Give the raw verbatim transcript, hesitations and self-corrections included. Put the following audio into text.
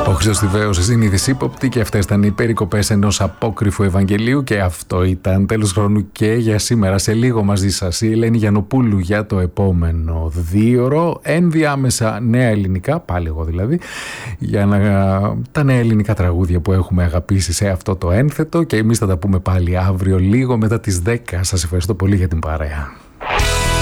Ο Χρήστος Τιβαίος είναι η δυσύποπτη και αυτές ήταν οι περικοπές ενός απόκριφου Ευαγγελίου και αυτό ήταν τέλος χρόνου και για σήμερα. Σε λίγο μαζί σας η Ελένη Γιαννοπούλου για το επόμενο δίωρο. Ενδιάμεσα νέα ελληνικά, πάλι εγώ δηλαδή, για να, τα νέα ελληνικά τραγούδια που έχουμε αγαπήσει σε αυτό το ένθετο και εμείς θα τα πούμε πάλι αύριο λίγο μετά τις δέκα. Σας ευχαριστώ πολύ για την παρέα.